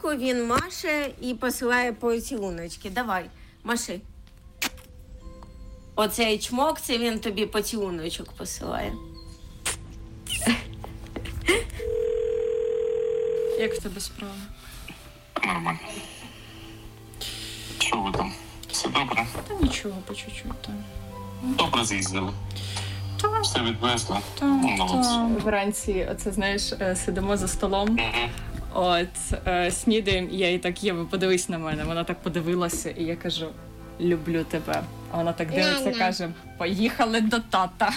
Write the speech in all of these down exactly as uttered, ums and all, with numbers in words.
руку, він маше і посилає поцілуночки. Давай, маши. Оцей чмок, це він тобі поцілуночок посилає. Як в тебе справа? Нормально. Що ви там? Все добре? Та нічого, по чуть-чуть там. Добре з'їздили. Та, Все відвезли. та, Молодці. та. Вранці, оце, знаєш, е, сидимо за столом, Угу. от, е, снідаємо, і я їй так, Єва, подивись на мене. Вона так подивилася, і я кажу, люблю тебе. А вона так дивиться, каже, поїхали до тата.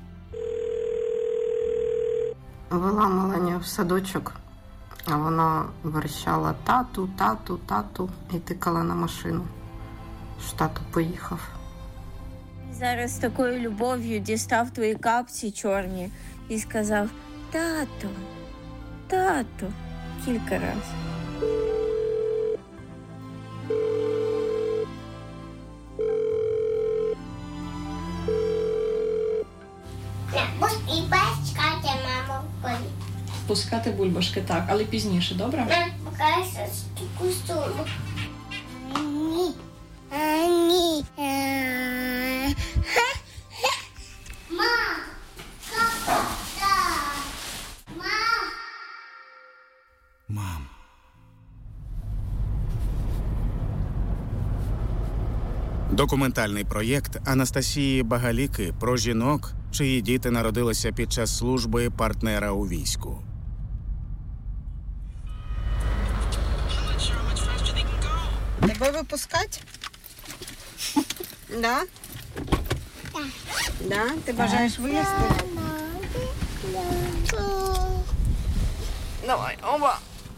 Вела Меленію в садочок, а вона верещала тату, тату, тату і тикала на машину, що тато поїхав. Зараз з такою любов'ю дістав твої капці чорні і сказав «Тато, тато» кілька разів. І почекати маму в полі. Пускати бульбашки, так, але пізніше, добре? Мам, покажи кустуру. Ні. Ні. Мам, папа, мам. Мам. Документальний проєкт Анастасії Багаліки про жінок, чиї діти народилися під час служби партнера у війську. Тебе випускати? Да? Так. Да? Ти бажаєш виїзди? Давай, оба.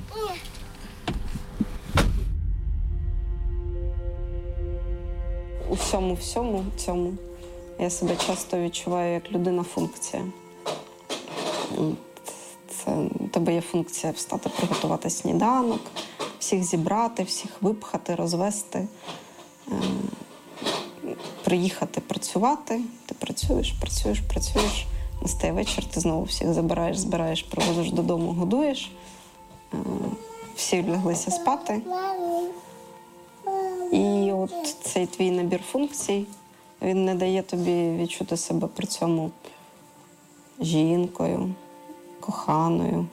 У всьому-всьому цьому я себе часто відчуваю як людина-функція. Це, у тебе є функція встати, приготувати сніданок, всіх зібрати, всіх випхати, розвести, е- приїхати працювати. Ти працюєш, працюєш, працюєш. Настає вечір, ти знову всіх забираєш, збираєш, привозиш додому, годуєш. Е- всі ляглися спати. І от цей твій набір функцій, він не дає тобі відчути себе при цьому жінкою, коханою,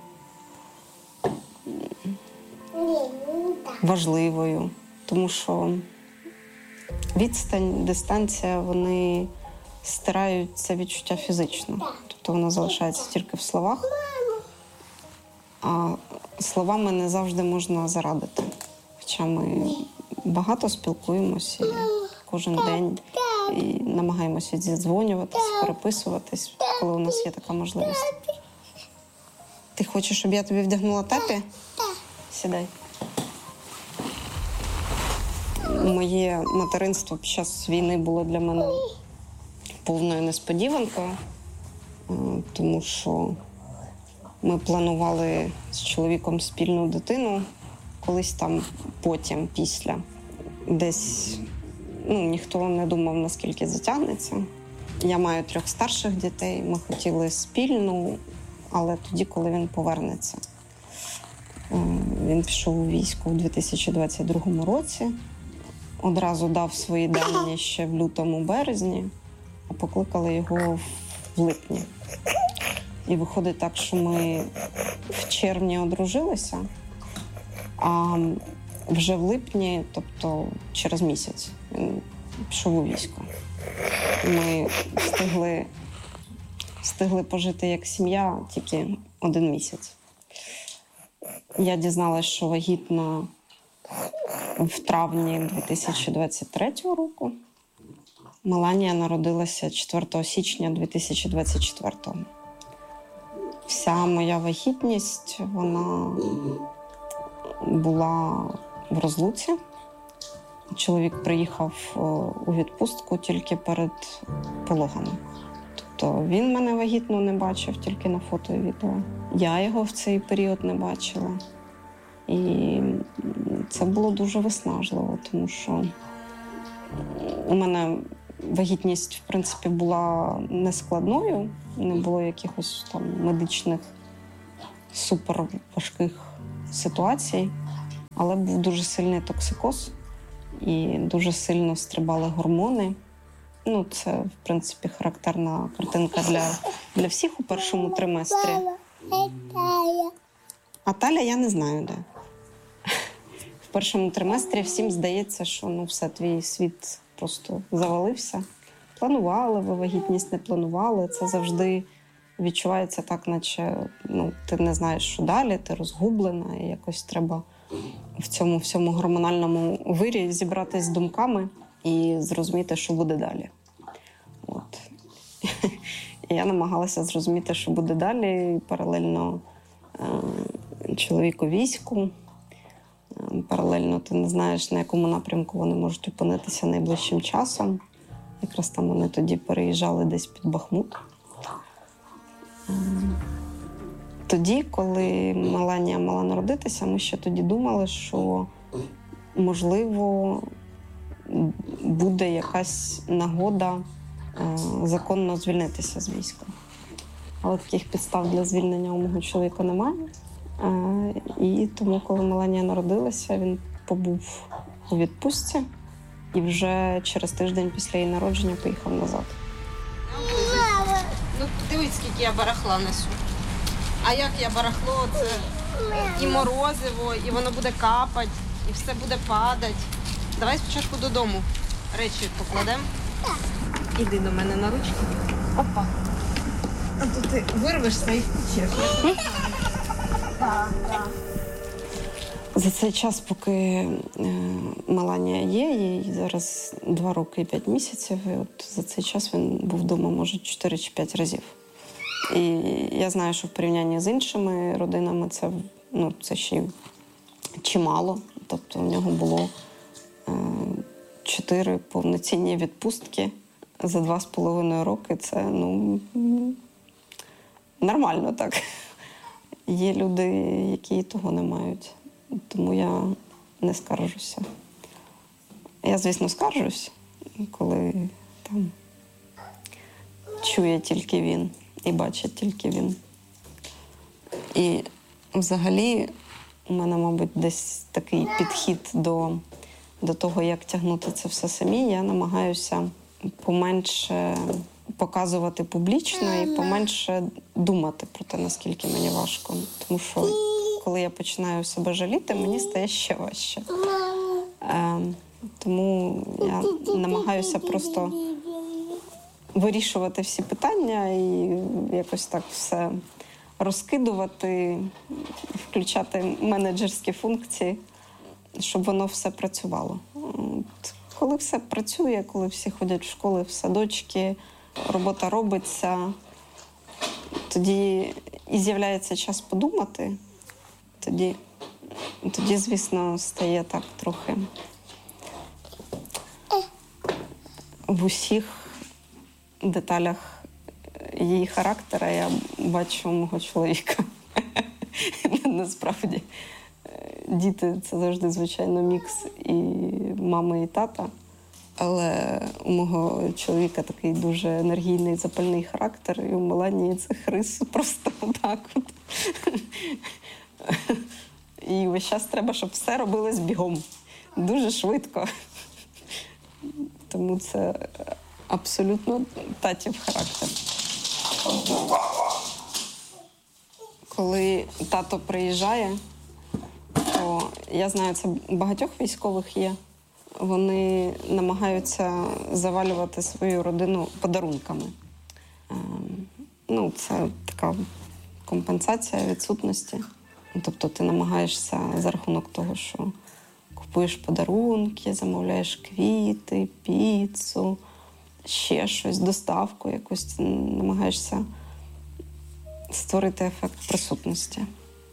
важливою. Тому що відстань, дистанція, вони стирають це відчуття фізично. Тобто воно залишається тільки в словах, а словами не завжди можна зарадити. Хоча ми багато спілкуємося кожен день і намагаємося зідзвонюватись, переписуватись, коли у нас є така можливість. Ти хочеш, щоб я тобі вдягнула тапі? Сідай. Моє материнство під час війни було для мене повною несподіванкою, тому що ми планували з чоловіком спільну дитину, колись там потім, після. Десь, ну, ніхто не думав, наскільки затягнеться. Я маю трьох старших дітей, ми хотіли спільну, але тоді, коли він повернеться. Він пішов у військо у дві тисячі двадцять другому році. Одразу дав свої дані ще в лютому-березні, а покликали його в липні. І виходить так, що ми в червні одружилися, а вже в липні, тобто через місяць, він пішов у військо. Ми встигли, встигли пожити як сім'я тільки один місяць. Я дізналась, що вагітна в травні дві тисячі двадцять третього року. Меланія народилася четвертого січня дві тисячі двадцять четвертого. Вся моя вагітність, вона була в розлуці. Чоловік приїхав у відпустку тільки перед пологами. Тобто він мене вагітну не бачив, тільки на фото і відео. Я його в цей період не бачила. І це було дуже виснажливо, тому що у мене вагітність, в принципі, була нескладною, не було якихось там медичних суперважких ситуацій. але був дуже сильний токсикоз і дуже сильно стрибали гормони. Ну, це, в принципі, характерна картинка для, для всіх у першому триместрі. А Таля я не знаю, де. В першому триместрі всім здається, що ну, все, твій світ просто завалився. Планували ви вагітність, не планували. Це завжди відчувається так, наче ну, ти не знаєш, що далі, ти розгублена, і якось треба в цьому всьому гормональному вирі зібратися з думками і зрозуміти, що буде далі. От. І я намагалася зрозуміти, що буде далі, паралельно е- чоловік у війську, е- паралельно ти не знаєш, на якому напрямку вони можуть опинитися найближчим часом. Якраз там вони тоді переїжджали десь під Бахмут. Е- Тоді, коли Меланія мала народитися, ми ще тоді думали, що, можливо, буде якась нагода е, законно звільнитися з війська. Але таких підстав для звільнення у мого чоловіка немає. Е, і тому, коли Меланія народилася, він побув у відпустці і вже через тиждень після її народження поїхав назад. Ну, дивись, скільки я барахла несу. А як я барахло, це і морозиво, і воно буде капати, і все буде падати. Давай спочатку додому речі покладемо. Іди до мене на ручки. Опа. А то ти вирвешся і втечеш. Так, так. За цей час, поки е, Меланія є, їй зараз два роки і п'ять місяців, і от за цей час він був вдома, може, чотири чи п'ять разів. І я знаю, що в порівнянні з іншими родинами це, ну, це ще чимало. Тобто у нього було е, чотири повноцінні відпустки за два з половиною роки. Це, ну, нормально так. Є люди, які того не мають. Тому я не скаржуся. Я, звісно, скаржусь, коли там чує тільки він і бачить тільки він. І взагалі у мене, мабуть, десь такий підхід до, до того, як тягнути це все самі. Я намагаюся поменше показувати публічно і поменше думати про те, наскільки мені важко. Тому що коли я починаю себе жаліти, мені стає ще важче. Е, тому я намагаюся просто вирішувати всі питання і якось так все розкидувати, включати менеджерські функції, щоб воно все працювало. От, коли все працює, коли всі ходять в школи, в садочки, робота робиться, тоді і з'являється час подумати, тоді, тоді, звісно, стає так трохи в усіх деталях її характера я бачу мого чоловіка. Насправді, діти – це завжди, звичайно, мікс і мами, і тата. Але у мого чоловіка такий дуже енергійний, запальний характер, і у Меланії цих рис просто отак от. І весь час треба, щоб все робилось бігом. Дуже швидко. Тому це абсолютно татів характер. Коли тато приїжджає, то я знаю, це у багатьох військових є. Вони намагаються завалювати свою родину подарунками. Ну, це така компенсація відсутності. Тобто ти намагаєшся за рахунок того, що купуєш подарунки, замовляєш квіти, піцу, ще щось, доставку якусь, намагаєшся створити ефект присутності.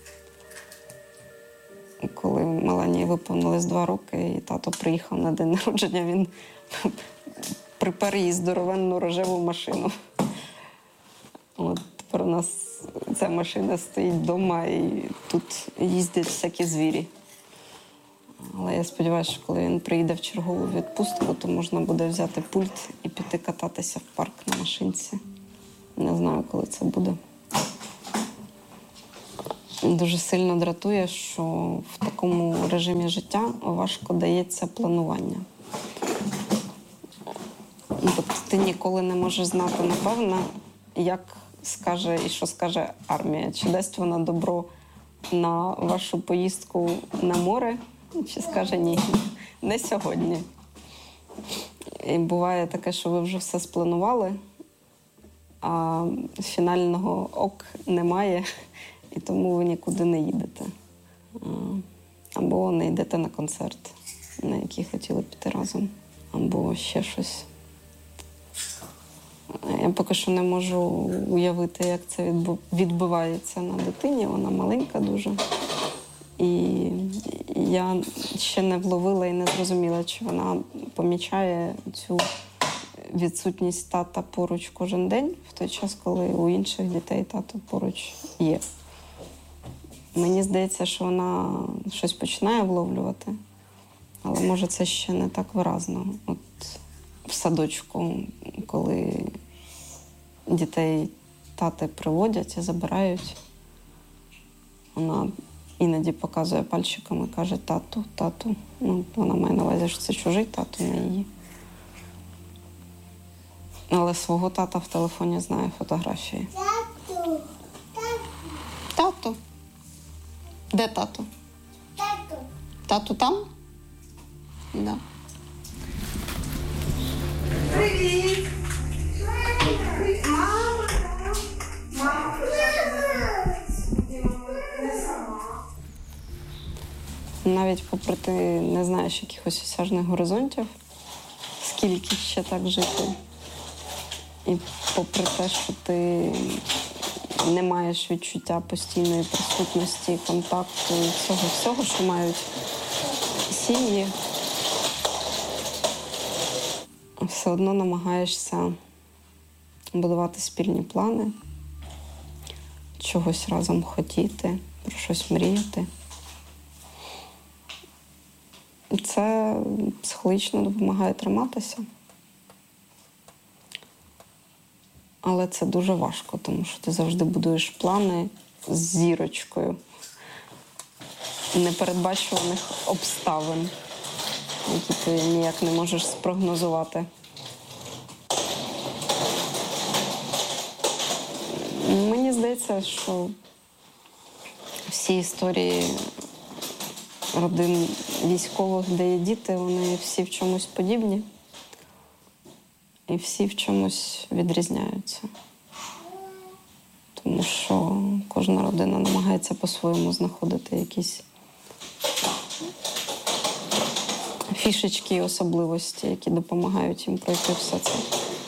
Коли Меланії виповнилось два роки, і тато приїхав на день народження, він припер їй здоровенну рожеву машину. От тепер у нас ця машина стоїть вдома, і тут їздять всякі звірі. Але я сподіваюся, що коли він приїде в чергову відпустку, то можна буде взяти пульт і піти кататися в парк на машинці. Не знаю, коли це буде. Дуже сильно дратує, що в такому режимі життя важко дається планування. Тобто ти ніколи не можеш знати, напевно, як скаже і що скаже армія. Чи дасть вона добро на вашу поїздку на море, чи скаже ні, не сьогодні. І буває таке, що ви вже все спланували, а фінального ок немає, і тому ви нікуди не їдете. Або не йдете на концерт, на який хотіли піти разом, або ще щось. Я поки що не можу уявити, як це відбувається на дитині. Вона маленька дуже. І я ще не вловила і не зрозуміла, чи вона помічає цю відсутність тата поруч кожен день, в той час, коли у інших дітей тато поруч є. Мені здається, що вона щось починає вловлювати, але може це ще не так виразно. От в садочку, коли дітей тати приводять і забирають, вона іноді показує пальчиком і каже «тату, тату». Ну, вона має на увазі, що це чужий тато, не її. Але свого тата в телефоні знає фотографії. Тату. Тату. Де тату? Тату. Тату там? Да. Привіт! Мама. Мама. Навіть попри ти не знаєш якихось осяжних горизонтів, скільки ще так жити. І попри те, що ти не маєш відчуття постійної присутності, контакту і цього всього, що мають сім'ї, все одно намагаєшся будувати спільні плани, чогось разом хотіти, про щось мріяти. І це психологічно допомагає триматися. Але це дуже важко, тому що ти завжди будуєш плани з зірочкою непередбачуваних обставин, які ти ніяк не можеш спрогнозувати. Мені здається, що всі історії родин військових, де є діти, вони всі в чомусь подібні. І всі в чомусь відрізняються. Тому що кожна родина намагається по-своєму знаходити якісь фішечки і особливості, які допомагають їм пройти все це.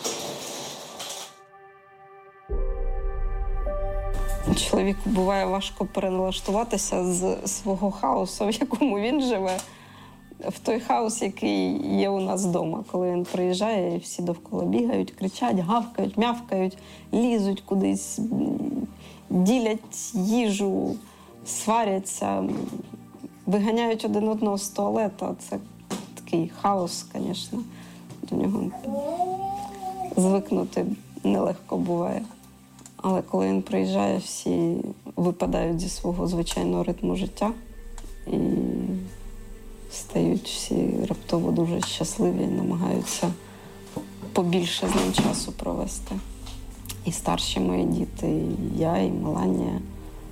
Чоловіку буває важко переналаштуватися з свого хаосу, в якому він живе, в той хаос, який є у нас вдома, коли він приїжджає, і всі довкола бігають, кричать, гавкають, мявкають, лізуть кудись, ділять їжу, сваряться, виганяють один одного з туалету. Це такий хаос, звісно. До нього звикнути нелегко буває. Але коли він приїжджає, всі випадають зі свого звичайного ритму життя і стають всі раптово дуже щасливі і намагаються побільше з ним часу провести. І старші мої діти, і я, і Меланія.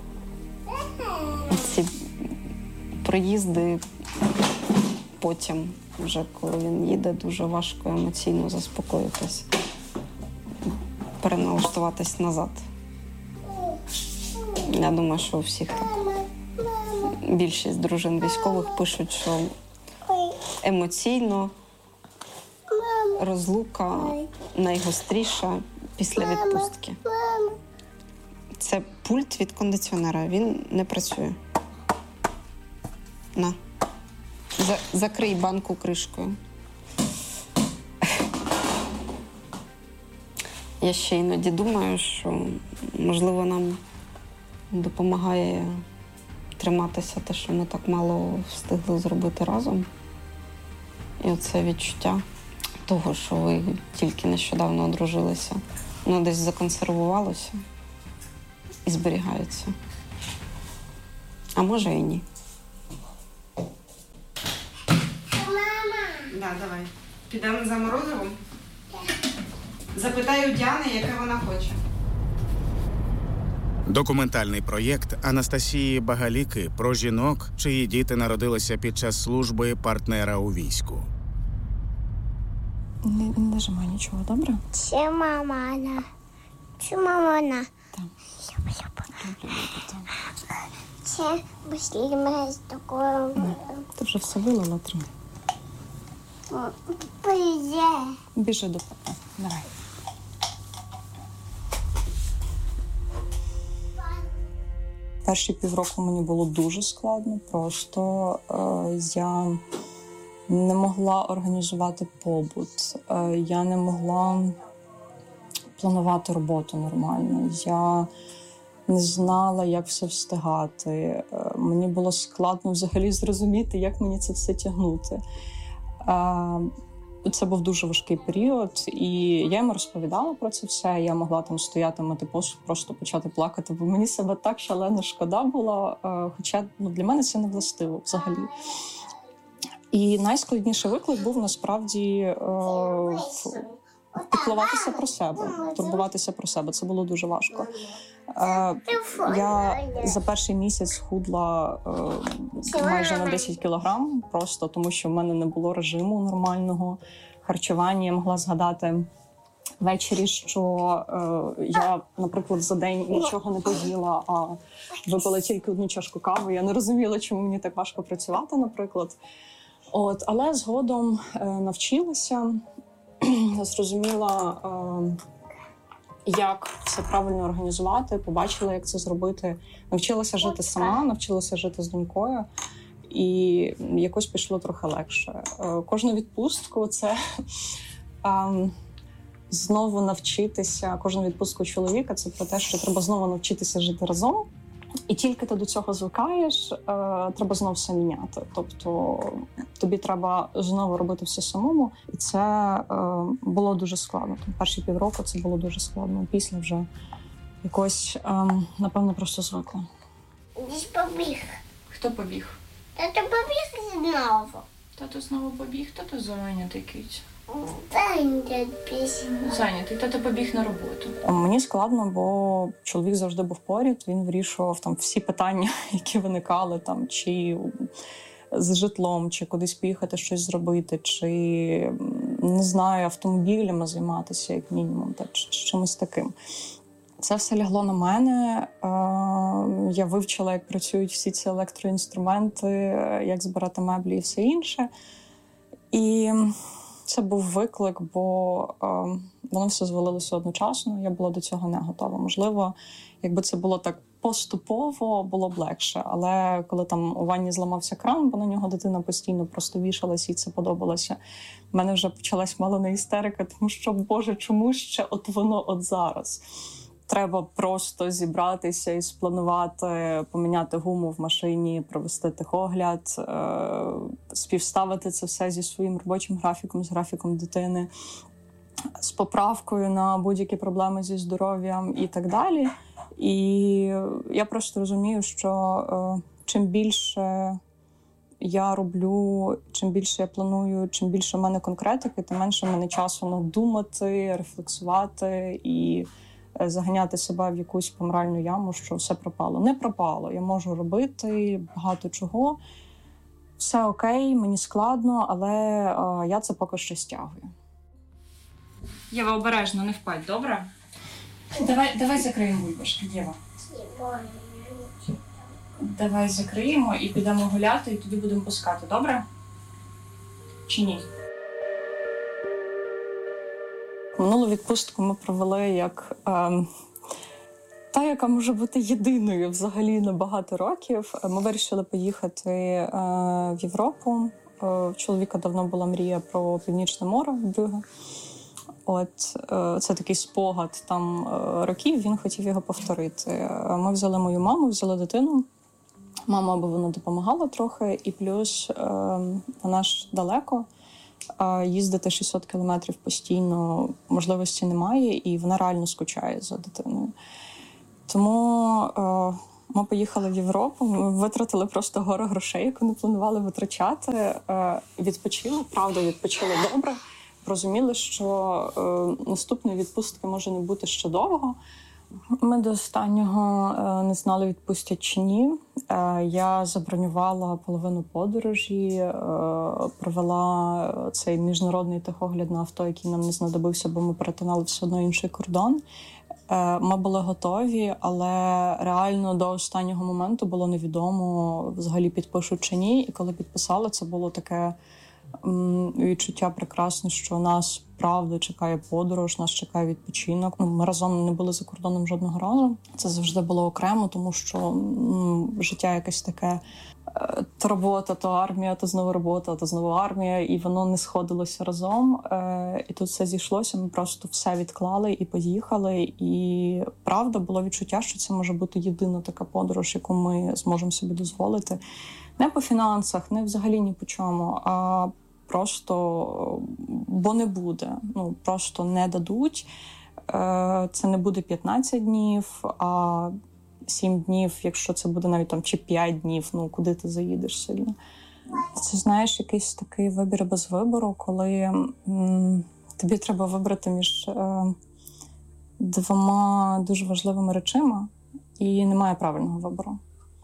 Ці приїзди потім, вже коли він їде, дуже важко емоційно заспокоїтись, переналаштуватись назад. Я думаю, що у всіх так. Більшість дружин військових пишуть, що емоційно розлука найгостріша після відпустки. Це пульт від кондиціонера, він не працює. На. За- закрий банку кришкою. Я ще іноді думаю, що, можливо, нам допомагає триматися те, що ми так мало встигли зробити разом. І оце відчуття того, що ви тільки нещодавно одружилися, воно десь законсервувалося і зберігається. А може і ні. Да, давай. Підемо за морозивом? Запитаю Діани, яке вона хоче. Документальний проєкт Анастасії Багаліки про жінок, чиї діти народилися під час служби партнера у війську. Не, не нажимай нічого, добре? Це мамана. Це мамана. Так. Люблю, люблю, так. Це послідне з такою. Ти вже все вилила, три. Прийде. Біжи до папи. Давай. Перші півроку мені було дуже складно. Просто е, я не могла організувати побут. Е, я не могла планувати роботу нормально. Я не знала, як все встигати. Е, мені було складно взагалі зрозуміти, як мені це все тягнути. Е, Це був дуже важкий період, і я йому розповідала про це все. Я могла там стояти, мити посуд, просто почати плакати, бо мені себе так шалено шкода було, хоча ну, для мене це не властиво взагалі. І найскладніший виклик був насправді е, піклуватися про себе, турбуватися про себе. Це було дуже важко. Е, я за перший місяць схудла е, майже на десять кілограм, просто тому що в мене не було режиму нормального харчування. Я могла згадати ввечері, що е, я, наприклад, за день нічого не поїла, а випила тільки одну чашку кави. Я не розуміла, чому мені так важко працювати, наприклад. От, але згодом е, навчилася, зрозуміла, е, як все правильно організувати, побачила, як це зробити. Навчилася жити сама, навчилася жити з донькою. І якось пішло трохи легше. Е, кожну відпустку – це е, знову навчитися, кожну відпустку чоловіка – це про те, що треба знову навчитися жити разом. І тільки ти до цього звикаєш, е, треба знову все міняти. Тобто тобі треба знову робити все самому. І це е, було дуже складно. Там перші півроку це було дуже складно. Після вже якось, е, напевно, просто звикла. Десь побіг. Хто побіг? Тато побіг знову. Тато знову побіг, тато зайнятий, кить. Зайнятий пісня. Зайнятий, тато побіг на роботу. Мені складно, бо чоловік завжди був поряд. Він вирішував там всі питання, які виникали, там, чи з житлом, чи кудись поїхати, щось зробити, чи, не знаю, автомобілями займатися, як мінімум, та, чи, чи чимось таким. Це все лягло на мене. Я вивчила, як працюють всі ці електроінструменти, як збирати меблі і все інше. І це був виклик, бо е, воно все звалилося одночасно, я була до цього не готова. Можливо, якби це було так поступово, було б легше. Але коли там у ванні зламався кран, бо на нього дитина постійно просто вішалась, і це подобалося, в мене вже почалась мало не істерика, тому що, Боже, чому ще от воно от зараз? Треба просто зібратися і спланувати, поміняти гуму в машині, провести техогляд, співставити це все зі своїм робочим графіком, з графіком дитини, з поправкою на будь-які проблеми зі здоров'ям і так далі. І я просто розумію, що чим більше я роблю, чим більше я планую, чим більше в мене конкретики, тим менше в мене часу на думати, рефлексувати і заганяти себе в якусь помиральну яму, що все пропало. Не пропало. Я можу робити багато чого. Все окей, мені складно, але е, я це поки що стягую. Єва, обережно, не впадь, добре? Давай, давай закриємо бульбашки, Єва. Давай закриємо і підемо гуляти, і тоді будемо пускати, добре? Чи ні? Минулу відпустку ми провели як е, та, яка може бути єдиною взагалі на багато років. Ми вирішили поїхати е, в Європу. Е, у чоловіка давно була мрія про Північне море в Брюгге. От, е, це такий спогад там е, років, він хотів його повторити. Ми взяли мою маму, взяли дитину. Мама, аби вона допомагала трохи, і плюс е, вона ж далеко. Їздити шістсот кілометрів постійно можливості немає, і вона реально скучає за дитиною. Тому е, Ми поїхали в Європу, ми витратили просто гору грошей, яку не планували витрачати. Е, відпочили, правда, відпочили добре. Розуміли, що е, наступної відпустки може не бути ще довго. Ми до останнього е, не знали, відпустять чи ні. Е, я забронювала половину подорожі, е, провела цей міжнародний техогляд на авто, який нам не знадобився, бо ми перетинали все одно інший кордон. Е, ми були готові, але реально до останнього моменту було невідомо, взагалі підпишуть чи ні. І коли підписали, це було таке відчуття прекрасне, що нас правда чекає подорож, нас чекає відпочинок. Ну, ми разом не були за кордоном жодного разу. Це завжди було окремо, тому що ну, життя якесь таке то робота, то армія, то знову робота, то знову армія, і воно не сходилося разом. І тут все зійшлося, ми просто все відклали і поїхали. І правда, було відчуття, що це може бути єдина така подорож, яку ми зможемо собі дозволити. Не по фінансах, не взагалі ні по чому, а просто, бо не буде. Ну, просто не дадуть. Це не буде п'ятнадцять днів, а сім днів, якщо це буде навіть там чи п'ять днів, ну куди ти заїдеш сильно. Це, знаєш, якийсь такий вибір без вибору, коли м, тобі треба вибрати між е, двома дуже важливими речами, і немає правильного вибору.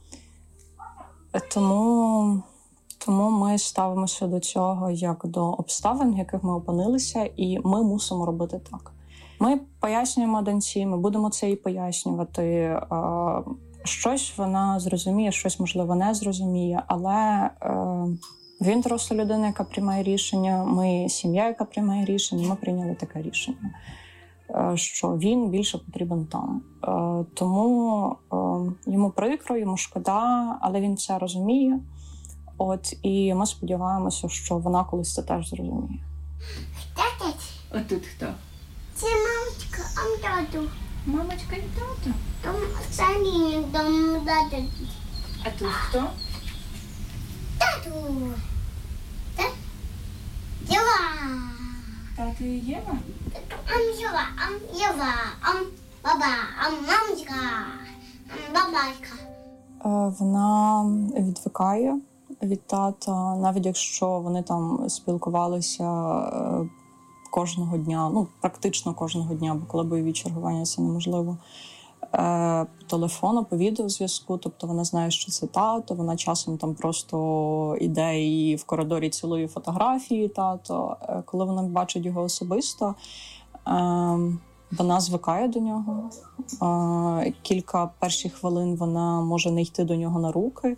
Тому, тому ми ставимося до цього як до обставин, в яких ми опинилися, і ми мусимо робити так. Ми пояснюємо доньці, ми будемо це їй пояснювати. Щось вона зрозуміє, щось, можливо, не зрозуміє, але він доросла людина, яка приймає рішення, ми сім'я, яка приймає рішення, ми прийняли таке рішення, що він більше потрібен там. Тому йому прикро, йому шкода, але він все розуміє. От, і ми сподіваємося, що вона колись це теж зрозуміє. А тут хто? Це мамочка, а тату. Мамочка і тато. Там Сані, там тату. А тут хто? Тату. Так? Єва. Тато і Єва? Ам Єва, ам Єва, ам баба, ам мамочка, ам бабачка. Вона відвикає від тата, навіть якщо вони там спілкувалися кожного дня, ну, практично кожного дня, бо коли бойові чергування, це неможливо. По телефону, по відеозв'язку, тобто вона знає, що це тато, вона часом там просто іде і в коридорі цілує фотографії тато. Коли вона бачить його особисто, вона звикає до нього. Кілька перших хвилин вона може не йти до нього на руки.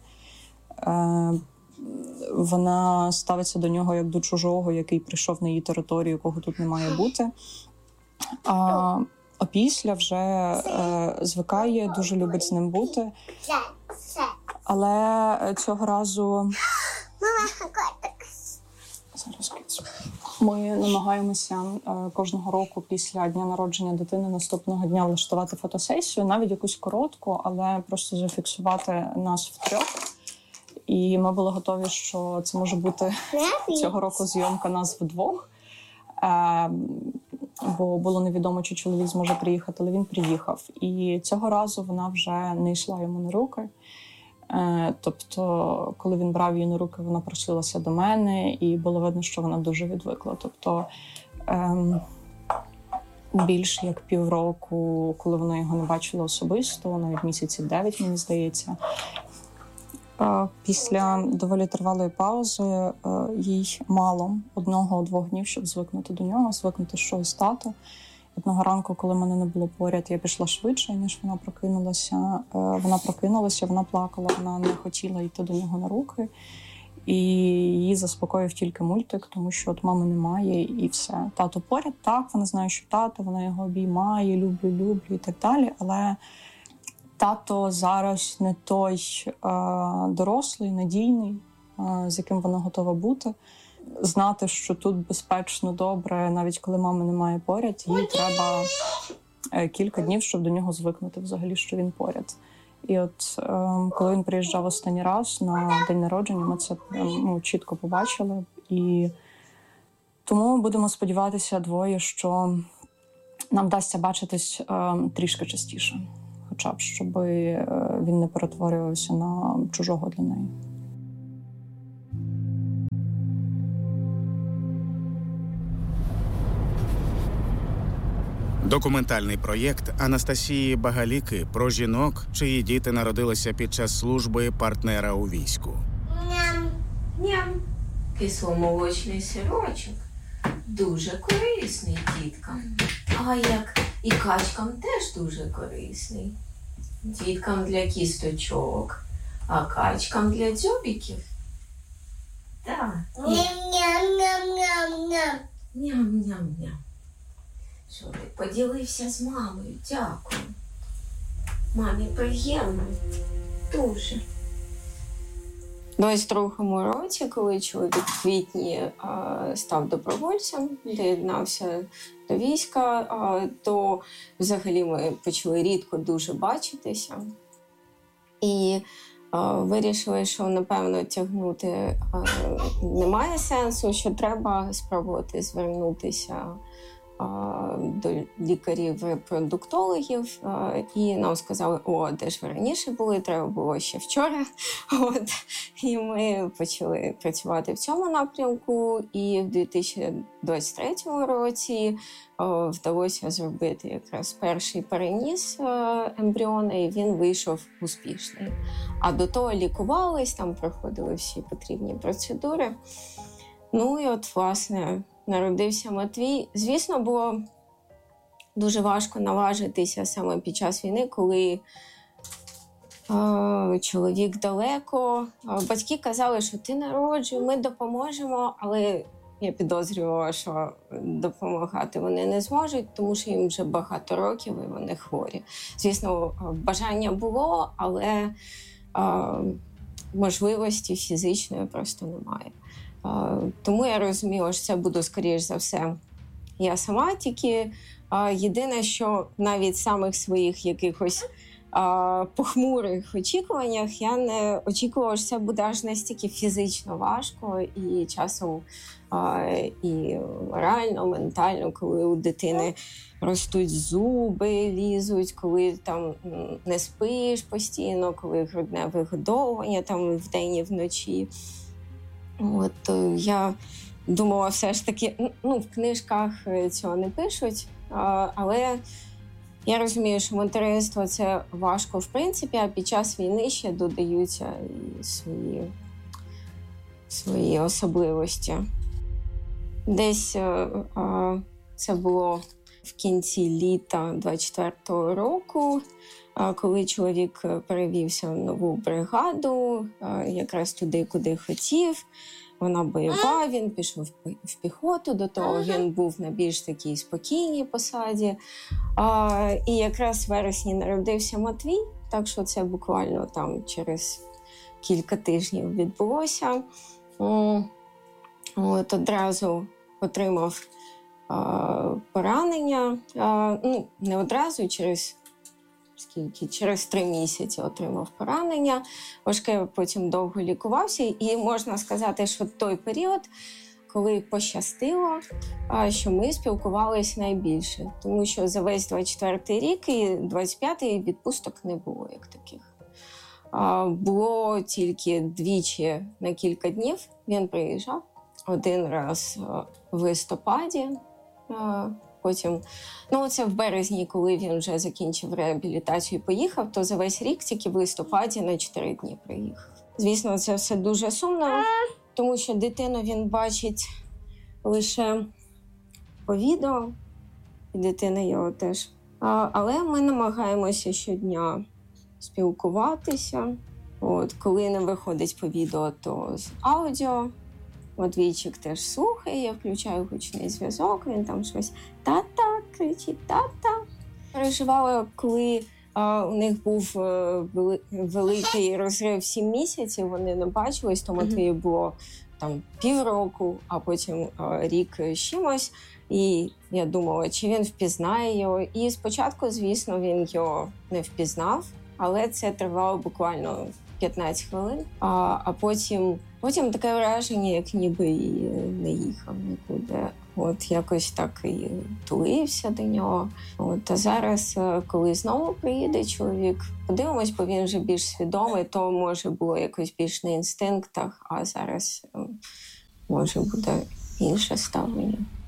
Вона ставиться до нього як до чужого, який прийшов на її територію, якого тут не має бути. А опісля вже е, звикає, дуже любить з ним бути. Але цього разу зараз ми намагаємося е, кожного року після дня народження дитини наступного дня влаштувати фотосесію, навіть якусь коротку, але просто зафіксувати нас втрьох. І ми були готові, що це може бути цього року зйомка нас вдвох. Е, бо було невідомо, чи чоловік зможе приїхати, але він приїхав. І цього разу вона вже не йшла йому на руки. Е, тобто, коли він брав її на руки, вона просилася до мене, і було видно, що вона дуже відвикла. Тобто, е, більше як півроку, коли вона його не бачила особисто, навіть місяців дев'ять, мені здається, після доволі тривалої паузи їй мало одного-двох днів, щоб звикнути до нього, звикнути, що із тато. Одного ранку, коли мене не було поряд, я пішла швидше, ніж вона прокинулася. Вона прокинулася, вона плакала, вона не хотіла йти до нього на руки. І її заспокоїв тільки мультик, тому що от мами немає і все. Тато поряд, так, вона знає, що тато, вона його обіймає, люблю, люблю і так далі, але тато зараз не той а, дорослий, надійний, а, з яким вона готова бути. Знати, що тут безпечно, добре, навіть коли мами немає поряд, їй треба кілька днів, щоб до нього звикнути взагалі, що він поряд. І от е, коли він приїжджав останній раз на день народження, ми це ну, чітко побачили. І тому будемо сподіватися двоє, що нам вдасться бачитись е, трішки частіше. хоча б, щоб він не перетворювався на чужого для неї. Документальний проєкт Анастасії Багаліки про жінок, чиї діти народилися під час служби партнера у війську. Ням. Ням. Кисломолочний сирочок. Дуже корисний діткам. А як і качкам теж дуже корисний. Діткам для кісточок, а качкам для дзьобиків. Так. Ням-ням-ням-ням-ням. Ням-ням-ням. Що ти поділився з мамою? Дякую. Мамі приємно. Дуже. У двадцять другому році, коли чоловік в квітні а, став добровольцем, доєднався до війська, а, то взагалі ми почали рідко дуже бачитися. І а, вирішили, що, напевно, тягнути а, немає сенсу, що треба спробувати звернутися до лікарів-репродуктологів, і нам сказали, о, де ж ви раніше були, треба було ще вчора. От. І ми почали працювати в цьому напрямку, і в дві тисячі двадцять третьому році вдалося зробити якраз перший переніс ембріона, і він вийшов успішний. А до того лікувались, там проходили всі потрібні процедури. Ну і от, власне, народився Матвій. Звісно, було дуже важко наважитися саме під час війни, коли е, чоловік далеко. Батьки казали, що ти народжуй, ми допоможемо, але я підозрювала, що допомагати вони не зможуть, тому що їм вже багато років і вони хворі. Звісно, бажання було, але е, можливості фізичної просто немає. Тому я розуміла, що це буду, скоріш за все, я сама. Тільки єдине, що навіть в самих своїх якихось похмурих очікуваннях я не очікувала, що це буде аж настільки фізично важко і часом і морально, ментально, коли у дитини ростуть зуби, лізуть, коли там не спиш постійно, коли грудне вигодовування там вдень і вночі. От я думала, все ж таки, ну, в книжках цього не пишуть, але я розумію, що материнство – це важко в принципі, а під час війни ще додаються і свої, свої особливості. Десь а, це було в кінці літа двадцять четвертого року, а, коли чоловік перевівся в нову бригаду, а, якраз туди, куди хотів. Вона бойова, він пішов в піхоту, до того він був на більш такій спокійній посаді. А, і якраз в вересні народився Матвій, так що це буквально там через кілька тижнів відбулося. От одразу отримав а, поранення, а, ну, не одразу, через скільки, через три місяці отримав поранення. Важке, потім довго лікувався. І можна сказати, що той період, коли пощастило, а, що ми спілкувалися найбільше. Тому що за весь двадцять четвертий рік і двадцять п'ятий відпусток не було як таких. А, було тільки двічі на кілька днів він приїжджав. Один раз в листопаді, потім, ну це в березні, коли він вже закінчив реабілітацію і поїхав, то за весь рік тільки в листопаді на чотири дні приїхав. Звісно, це все дуже сумно, тому що дитину він бачить лише по відео, і дитина його теж. А, але ми намагаємося щодня спілкуватися. От, коли не виходить по відео, то з аудіо. Матвійчик теж слухає, я включаю гучний зв'язок, він там щось «та-та» кричить, «та-та». Переживала, коли а, у них був а, вели, великий розрив сім місяців, вони не бачились, то Матвію було там півроку, а потім а, рік з чимось. І я думала, чи він впізнає його. І спочатку, звісно, він його не впізнав, але це тривало буквально п'ятнадцять хвилин. А, а потім Потім таке враження, як ніби і не їхав нікуди. От якось так і тулився до нього. От, а зараз, коли знову приїде чоловік, подивимось, бо він вже більш свідомий, то може було якось більш на інстинктах, а зараз може буде інше ставлення.